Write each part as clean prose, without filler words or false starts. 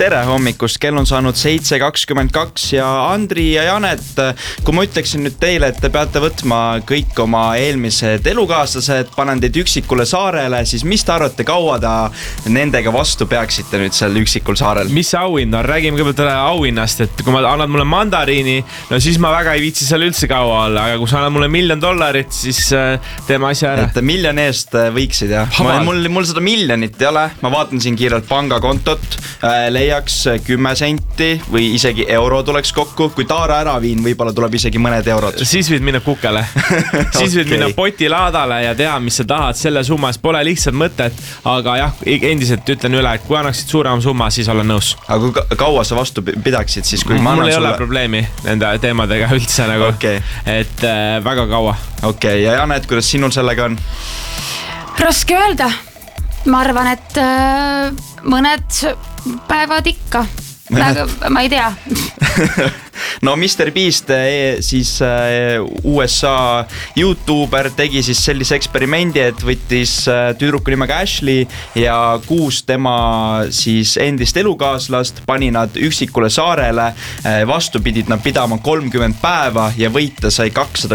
tere hommikust, kell on saanud 7:22 ja Andri ja Janet, kui ma ütleksin nüüd teile, et te peate võtma kõik oma eelmised elukaaslased, panen teid üksikule saarele, siis mis te arvate, kaua ta nendega vastu peaksite nüüd seal üksikul saarel? Mis see auhind on? Räägime kõigepealt auhinnast, et kui ma annad mulle mandariini, no siis ma väga ei viitsi seal üldse kaua olla, aga kui sa annad mulle $1 million, siis teeme asja ära. Et miljoni eest võiksid, jah? Mul seda miljonit ei ole, ma vaatan siin kiirelt pangakontot, leiaks 10 senti või isegi euro tuleks kokku, kui taara ära viin, võib-olla tuleb isegi mõned eurod. Siis võid minna kukele. Siis võid minna potilaadale ja teha, mis sa tahad selle summas, pole lihtsalt mõtet, aga jah, endiselt ütlen üle, et kui annaksid suurema summa, siis olen nõus. Aga kui kaua sa vastu pidaksid siis, kui ma annan sulle? Mul ei ole probleemi nende teemadega üldse nagu, et väga kaua. Okei, ja Janet, kuidas sinul sellega on? Raske öelda. Ma arvan, et mõned päevad ikka. Ma ei tea. No Mr. Beast, siis USA YouTuber, tegi siis sellise eksperimendi, et võttis tüdruku nimega Ashley ja 6 tema siis endist elukaaslast, pani nad üksikule saarele, vastu pidid nad pidama 30 päeva ja võita sai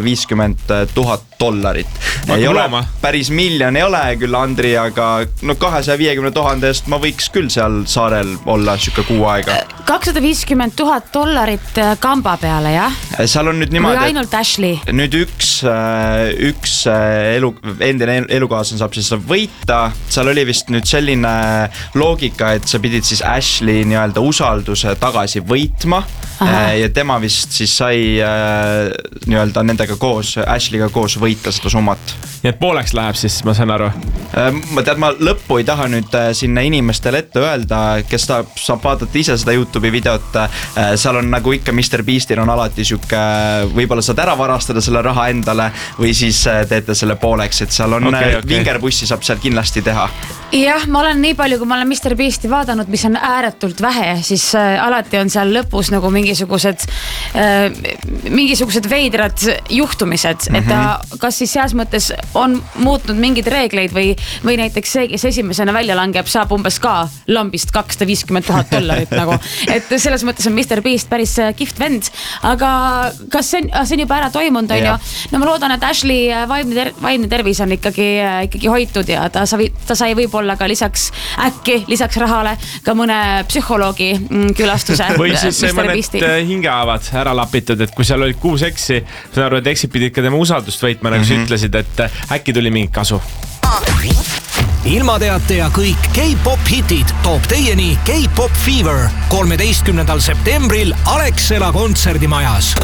$250,000. Ei ole päris miljon, ei ole küll Andri, aga no 250,000 eest ma võiks küll seal saarel olla siuke kuu aega. $250,000 kamba peale, jah? Seal on nüüd niimoodi, või ainult Ashley? Nüüd üks endine elukaaslane saab siis võita. Seal oli vist nüüd selline loogika, et sa pidid siis Ashley nii-öelda usalduse tagasi võitma. Ja tema vist siis sai nii-öelda nendega koos, Ashleyga koos võita seda summat. Nii et pooleks läheb siis, ma saan aru? Ma lõppu ei taha nüüd sinna inimestele ette öelda, kes saab vaadata ise seda YouTube'i videot. Seal on nagu ikka Mr. Beastil on alati siuke, võib-olla saad ära varastada selle raha endale või siis teete selle pooleks, et seal on vingerpussi saab seal kindlasti teha. Jah, ma olen nii palju, kui ma olen Mr. Beasti vaadanud, mis on ääretult vähe, siis alati on seal lõpus nagu mingisugused veidrad juhtumised, et ta kas siis seas mõttes on muutnud mingeid reegleid või näiteks see, kes esimesena välja langeb, saab umbes ka lambist $250,000 nagu, et selles mõttes on Mr. Beast päris kihvt vend, aga kas see on juba ära toimunud, on ju? No ma loodan, et Ashley vaimne tervis on ikkagi hoitud ja ta sai võib-olla ka lisaks rahale ka mõne psühholoogi külastuse. Või siis mõned hingehaavad ära lapitud, et kui seal olid 6 eksi, saan aru, et eksid pidid ka tema usaldust võitma, nagu sa ütlesid, et äkki tuli mingit kasu. Ilmateate ja kõik K-pop hitid toob teieni K-pop Fever 13. septembril Alexela kontserdimajas.